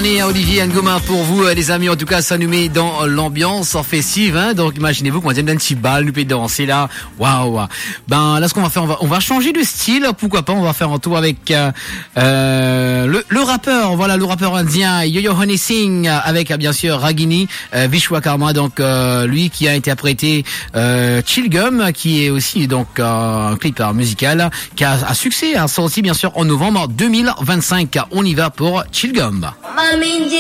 année, Olivier Ngoma pour vous, les amis. En tout cas, ça nous met dans l'ambiance festive, hein. Donc, imaginez-vous qu'on vient d'un petit bal, nous peut danser là. Waouh. Ben, là, ce qu'on va faire, on va changer de style. Pourquoi pas? On va faire un tour avec le rappeur. Voilà, le rappeur indien Yo-Yo Honey Singh avec bien sûr Ragini Vishwakarma. Donc, lui qui a interprété Chill Gum, qui est aussi donc un clip musical qui a un succès, a sorti bien sûr en novembre 2025. On y va pour Chill Gum.